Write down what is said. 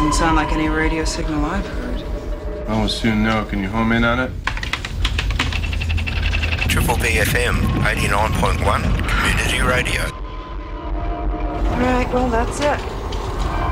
Doesn't sound like any radio signal I've heard. Well, we'll soon know. Can you home in on it? Triple BFM 89.1 Community Radio. All right, well, that's it.